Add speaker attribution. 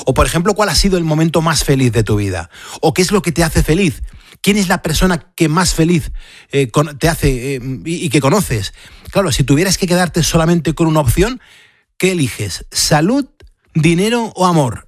Speaker 1: O, por ejemplo, ¿cuál ha sido el momento más feliz de tu vida? ¿O qué es lo que te hace feliz? ¿Quién es la persona que más feliz te hace y que conoces? Claro, si tuvieras que quedarte solamente con una opción, ¿qué eliges? ¿Salud, dinero o amor?